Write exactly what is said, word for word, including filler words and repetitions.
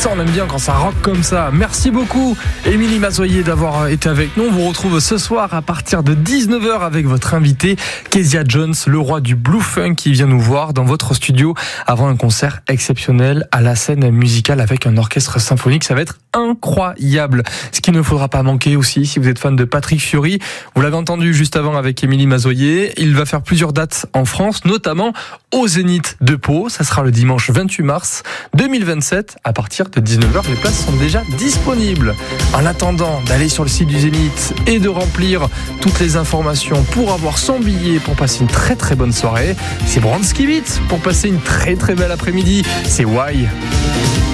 ça, on aime bien quand ça rock comme ça. Merci beaucoup, Émilie Mazoyer, d'avoir été avec nous. On vous retrouve ce soir à partir de dix-neuf heures avec votre invité, Kezia Jones, le roi du Blue Funk, qui vient nous voir dans votre studio avant un concert exceptionnel à la scène musicale avec un orchestre symphonique. Ça va être incroyable. Ce qu'il ne faudra pas manquer aussi, si vous êtes fan de Patrick Fiori, vous l'avez entendu juste avant avec Émilie Mazoyer, il va faire plusieurs dates en France, notamment au Zénith de Pau. Ça sera le dimanche vingt-huit mars deux mille vingt-sept à partir de dix-neuf heures. Les places sont déjà disponibles. En attendant d'aller sur le site du Zénith et de remplir toutes les informations pour avoir son billet pour passer une très très bonne soirée, c'est Bronski Beat pour passer une très très belle après-midi. C'est Why.